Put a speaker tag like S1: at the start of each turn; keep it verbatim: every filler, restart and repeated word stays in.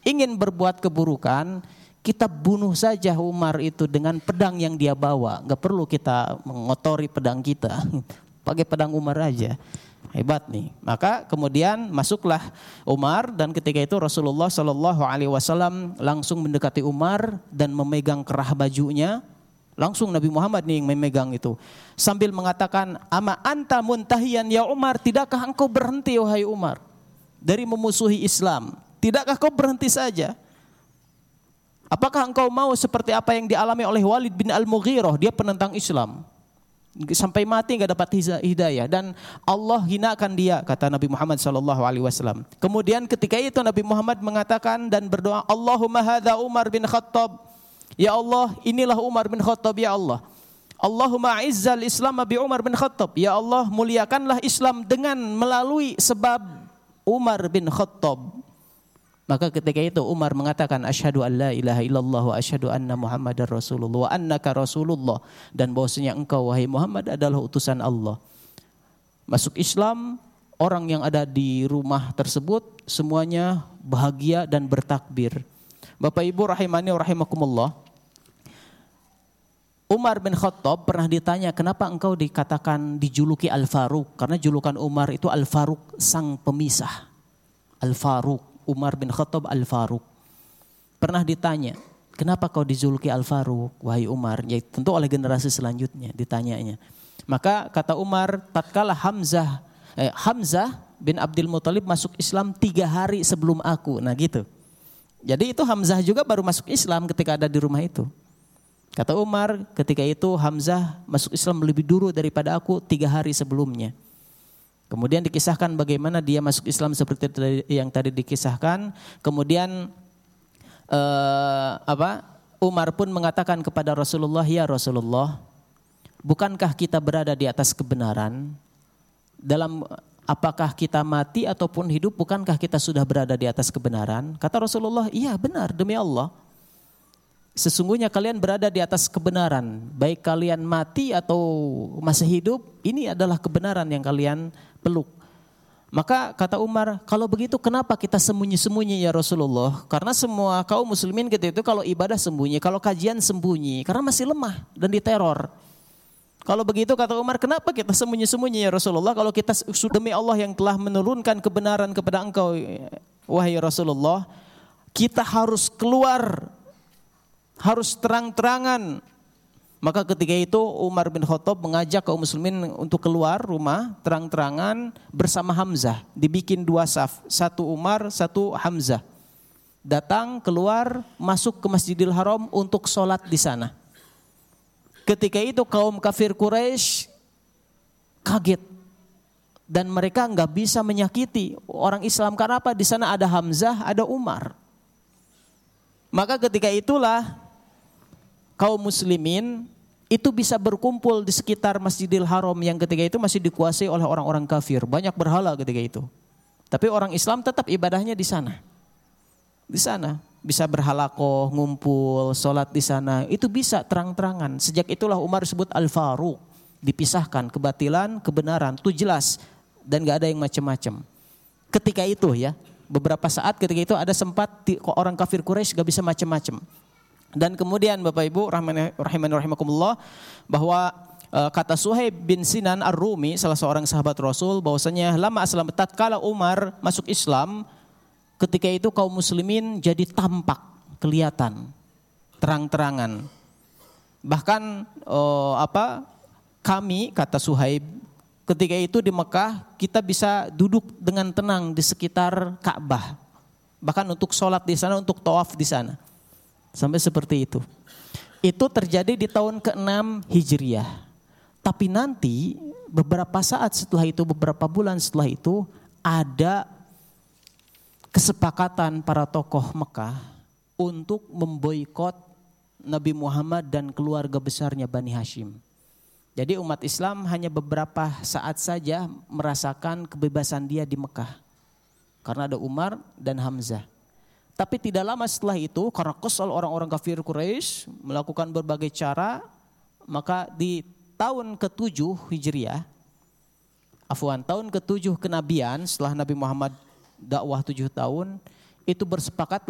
S1: ingin berbuat keburukan, kita bunuh saja Umar itu dengan pedang yang dia bawa. Gak perlu kita mengotori pedang kita, pakai pedang Umar aja. Hebat nih. Maka kemudian masuklah Umar, dan ketika itu Rasulullah Shallallahu Alaihi Wasallam langsung mendekati Umar dan memegang kerah bajunya. Langsung Nabi Muhammad nih yang memegang itu, sambil mengatakan, ama anta muntahiyan ya Umar, tidakkah engkau berhenti wahai Umar dari memusuhi Islam? Tidakkah kau berhenti saja? Apakah engkau mau seperti apa yang dialami oleh Walid bin Al-Mughirah? Dia penentang Islam, sampai mati enggak dapat hidayah, dan Allah hinakan dia, kata Nabi Muhammad sallallahu alaihi wasallam. Kemudian ketika itu Nabi Muhammad mengatakan dan berdoa, Allahumma hadza Umar bin Khattab, ya Allah, inilah Umar bin Khattab, ya Allah. Allahumma izzal Islam bi Umar bin Khattab, ya Allah, muliakanlah Islam dengan melalui sebab Umar bin Khattab. Maka ketika itu Umar mengatakan, asyhadu an la ilaha illallah wa asyhadu anna Muhammadar Rasulullah wa annaka Rasulullah, dan bahwasanya engkau wahai Muhammad adalah utusan Allah. Masuk Islam, orang yang ada di rumah tersebut semuanya bahagia dan bertakbir. Bapak Ibu rahimani wa rahimakumullah, Umar bin Khattab pernah ditanya, kenapa engkau dikatakan dijuluki Al-Faruq? Karena julukan Umar itu Al-Faruq, sang pemisah. Al-Faruq, Umar bin Khattab Al-Faruq. Pernah ditanya, kenapa kau dijuluki Al-Faruq wahai Umar? Ya tentu oleh generasi selanjutnya ditanyanya. Maka kata Umar, tatkala Hamzah eh, Hamzah bin Abdul Muthalib masuk Islam tiga hari sebelum aku. Nah gitu. Jadi itu Hamzah juga baru masuk Islam ketika ada di rumah itu. Kata Umar, ketika itu Hamzah masuk Islam lebih dulu daripada aku tiga hari sebelumnya. Kemudian dikisahkan bagaimana dia masuk Islam seperti yang tadi dikisahkan. Kemudian eh, apa? Umar pun mengatakan kepada Rasulullah, ya Rasulullah, bukankah kita berada di atas kebenaran? Dalam apakah kita mati ataupun hidup, bukankah kita sudah berada di atas kebenaran? Kata Rasulullah, iya benar, demi Allah. Sesungguhnya kalian berada di atas kebenaran, baik kalian mati atau masih hidup, ini adalah kebenaran yang kalian peluk. Maka kata Umar, kalau begitu kenapa kita sembunyi-sembunyi ya Rasulullah? Karena semua kaum muslimin gitu itu kalau ibadah sembunyi, kalau kajian sembunyi, karena masih lemah dan diteror. Kalau begitu kata Umar, kenapa kita sembunyi-sembunyi ya Rasulullah? Kalau kita demi Allah yang telah menurunkan kebenaran kepada engkau wahai Rasulullah, kita harus keluar, harus terang-terangan. Maka ketika itu Umar bin Khattab mengajak kaum muslimin untuk keluar rumah terang-terangan bersama Hamzah. Dibikin dua saf, satu Umar, satu Hamzah. Datang, keluar, masuk ke Masjidil Haram untuk sholat di sana. Ketika itu kaum kafir Quraisy kaget dan mereka enggak bisa menyakiti orang Islam karena apa? Di sana ada Hamzah, ada Umar. Maka ketika itulah kaum muslimin itu bisa berkumpul di sekitar Masjidil Haram yang ketika itu masih dikuasai oleh orang-orang kafir. Banyak berhala ketika itu. Tapi orang Islam tetap ibadahnya di sana. Di sana bisa berhalakoh, ngumpul, sholat di sana. Itu bisa terang-terangan. Sejak itulah Umar disebut Al-Faruq. Dipisahkan kebatilan, kebenaran. Itu jelas dan gak ada yang macam-macam. Ketika itu ya, beberapa saat ketika itu ada sempat orang kafir Quraisy gak bisa macam-macam. Dan kemudian Bapak Ibu rahimani rahimakumullah, bahwa e, kata Suhaib bin Sinan Ar-Rumi, salah seorang sahabat Rasul, bahwasanya lama aslam, tatkala Umar masuk Islam, ketika itu kaum muslimin jadi tampak, kelihatan, terang-terangan. Bahkan e, apa? Kami, kata Suhaib, ketika itu di Mekah kita bisa duduk dengan tenang di sekitar Ka'bah. Bahkan untuk sholat di sana, untuk tawaf di sana. Sampai seperti itu. Itu terjadi di tahun keenam Hijriah. Tapi nanti beberapa saat setelah itu, beberapa bulan setelah itu, ada kesepakatan para tokoh Mekah untuk memboikot Nabi Muhammad dan keluarga besarnya Bani Hashim. Jadi umat Islam hanya beberapa saat saja merasakan kebebasan dia di Mekah. Karena ada Umar dan Hamzah. Tapi tidak lama setelah itu, karena kesal orang-orang kafir Quraisy melakukan berbagai cara, maka di tahun ketujuh Hijriah, afwan, tahun ketujuh kenabian setelah Nabi Muhammad dakwah tujuh tahun, itu bersepakat